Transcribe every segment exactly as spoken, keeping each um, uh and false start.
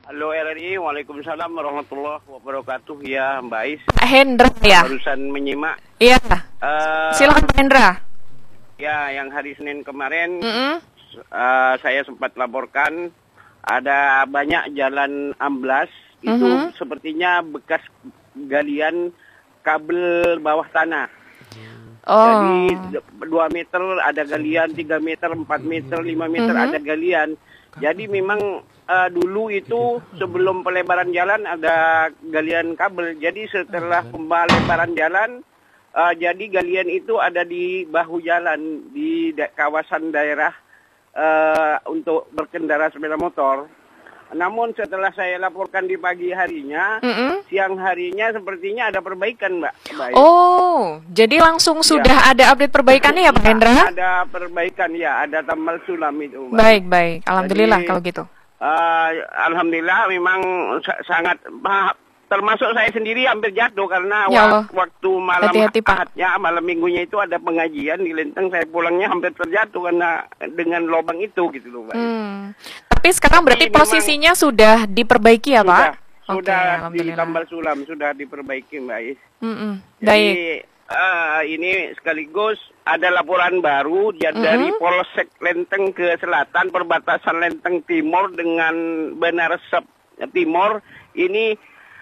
Halo R R I, Waalaikumsalam warahmatullahi wabarakatuh. Ya, Mbak Ais. Pak Hendra ya? Barusan menyimak. Iya. Uh, Silakan Pak Hendra. Ya, yang hari Senin kemarin Mm -mm. uh, saya sempat laporkan ada banyak jalan amblas. Itu mm -hmm. sepertinya bekas galian kabel bawah tanah. Oh. Jadi dua meter ada galian, tiga meter, empat meter, lima meter mm -hmm. ada galian. Jadi memang uh, dulu itu sebelum pelebaran jalan ada galian kabel. Jadi setelah pelebaran jalan, uh, jadi galian itu ada di bahu jalan di da kawasan daerah uh, untuk berkendara sepeda motor. Namun setelah saya laporkan di pagi harinya, mm -hmm. siang harinya sepertinya ada perbaikan, Mbak. Baik. Oh, jadi langsung sudah ya. Ada update perbaikannya ya, Pak Hendra? Ada perbaikan ya, ada tambal sulam itu, Mbak. Baik, baik. Alhamdulillah jadi, kalau gitu. Uh, Alhamdulillah memang sangat, termasuk saya sendiri hampir jatuh karena ya waktu malam Hati-hati, Pak. ahadnya, malam minggunya itu ada pengajian di Lenteng, saya pulangnya hampir terjatuh karena dengan lobang itu gitu loh, Mbak. Hmm. Tapi sekarang berarti Jadi posisinya sudah diperbaiki ya, sudah, Pak? Sudah okay, di tambal sulam, sudah diperbaiki, Mbak Is. Mm -mm. Jadi Baik. Uh, ini sekaligus ada laporan baru ya, mm -hmm. dari Polsek Lenteng ke selatan, perbatasan Lenteng Timur dengan Benaresep Timur. Ini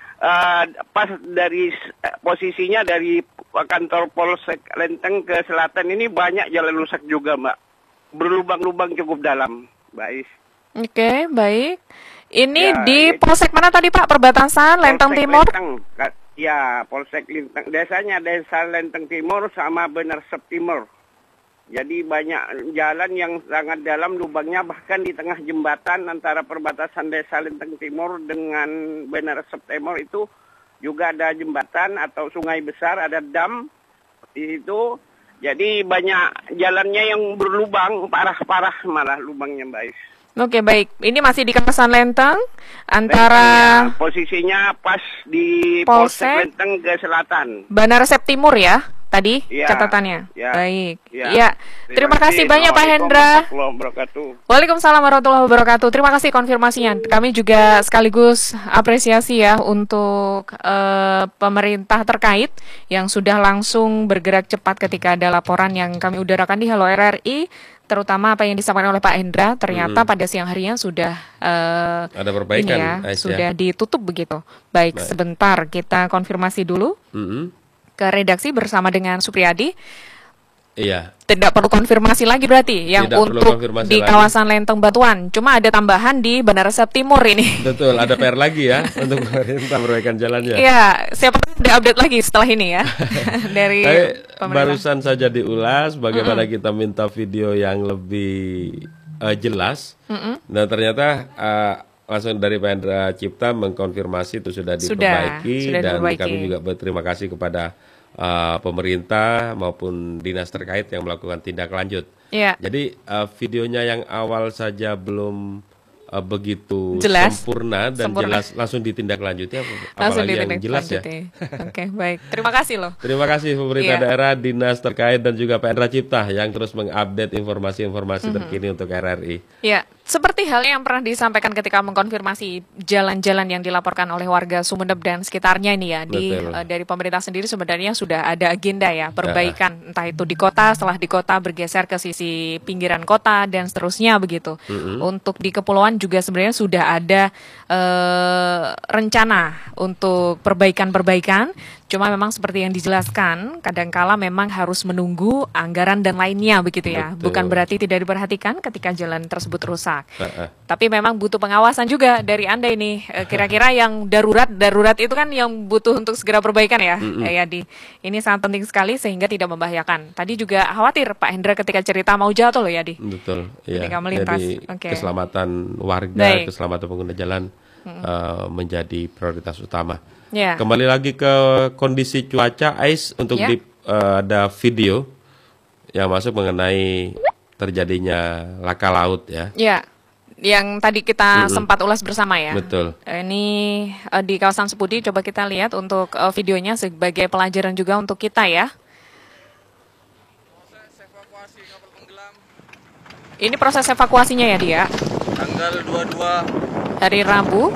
uh, pas dari uh, posisinya dari kantor Polsek Lenteng ke selatan ini banyak jalan rusak juga, Mbak. Berlubang-lubang cukup dalam, Mbak Is. Oke, okay, baik. Ini ya, di ya, Polsek mana tadi, Pak? Perbatasan Lenteng Polsek Timur? Lenteng. Ya, Polsek Lenteng. Desanya Desa Lenteng Timur sama Benaresep Timur. Jadi banyak jalan yang sangat dalam lubangnya, bahkan di tengah jembatan antara perbatasan Desa Lenteng Timur dengan Benaresep Timur itu juga ada jembatan atau sungai besar, ada dam di itu. Jadi banyak jalannya yang berlubang, parah-parah malah lubangnya, Mbak Is. Oke, baik. Ini masih di kawasan Lenteng antara Lenteng, ya. Posisinya pas di Polsek, Polsek Lenteng ke selatan. Benaresep Timur ya, tadi ya, catatannya. Ya, baik. Ya. ya. Terima, Terima kasih banyak Pak Hendra. Waalaikumsalam warahmatullahi wabarakatuh. Terima kasih konfirmasinya. Kami juga sekaligus apresiasi ya untuk uh, pemerintah terkait yang sudah langsung bergerak cepat ketika ada laporan yang kami udarakan di Halo R R I. Terutama apa yang disampaikan oleh Pak Hendra, ternyata hmm. pada siang harinya sudah uh, ada perbaikan, ini ya, Ais, sudah ya. ditutup begitu. Baik, Baik, sebentar kita konfirmasi dulu hmm. ke redaksi bersama dengan Supriyadi. Iya. Tidak perlu konfirmasi lagi berarti yang Tidak untuk di kawasan lagi. Lenteng Batuan. Cuma ada tambahan di Benaresep Timur ini. Betul, ada P R lagi ya untuk pemerintah perbaikan jalannya. Iya, siapa tahu ada update lagi setelah ini ya dari pemerintah. Barusan saja diulas bagaimana mm-hmm. kita minta video yang lebih uh, jelas. Mm-hmm. Nah ternyata uh, langsung dari Pak Hendra Cipta mengkonfirmasi itu sudah diperbaiki sudah, sudah dan diperbaiki. Kami juga berterima kasih kepada Uh, pemerintah maupun dinas terkait yang melakukan tindak lanjut. Yeah. Jadi uh, videonya yang awal saja belum uh, begitu jelas. sempurna dan sempurna. jelas langsung ditindaklanjuti, apalagi yang jelas ya. Oke, okay, baik. Terima kasih loh. Terima kasih pemerintah yeah. daerah, dinas terkait dan juga Pak Hendra Cipta yang terus mengupdate informasi-informasi mm-hmm. terkini untuk R R I. Ya. Yeah. Seperti hal yang pernah disampaikan ketika mengkonfirmasi jalan-jalan yang dilaporkan oleh warga Sumeneb dan sekitarnya ini ya, di uh, dari pemerintah sendiri sebenarnya sudah ada agenda ya perbaikan, uh. entah itu di kota, setelah di kota bergeser ke sisi pinggiran kota dan seterusnya begitu. Mm-hmm. Untuk di kepulauan juga sebenarnya sudah ada uh, rencana untuk perbaikan-perbaikan. Cuma memang seperti yang dijelaskan, kadangkala memang harus menunggu anggaran dan lainnya begitu ya. Betul. Bukan berarti tidak diperhatikan ketika jalan tersebut rusak. Uh-uh. Tapi memang butuh pengawasan juga dari Anda ini. Kira-kira yang darurat, darurat itu kan yang butuh untuk segera perbaikan ya. Mm-hmm. Ya, di ini sangat penting sekali sehingga tidak membahayakan. Tadi juga khawatir Pak Hendra ketika cerita mau jatuh loh ya, Di. Betul. Ketika ya. melintas. Jadi okay. keselamatan warga, Baik. keselamatan pengguna jalan mm-hmm. uh, menjadi prioritas utama. Yeah. Kembali lagi ke kondisi cuaca, Ais, untuk yeah. di, uh, ada video yang masuk mengenai terjadinya laka laut ya. Ya, yeah. yang tadi kita mm-hmm. sempat ulas bersama ya. Betul. Ini uh, di kawasan Sepudi, coba kita lihat untuk uh, videonya sebagai pelajaran juga untuk kita ya. Proses evakuasi kapal tenggelam. Ini proses evakuasinya ya dia. Tanggal dua puluh dua hari Rabu.